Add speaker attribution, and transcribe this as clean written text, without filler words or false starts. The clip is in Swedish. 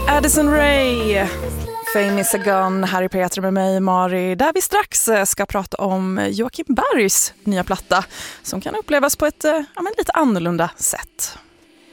Speaker 1: Addison Rae, Fame is a gun, här i Petra med mig, Mari, där vi strax ska prata om Joakim Bergs nya platta som kan upplevas på ett lite annorlunda sätt.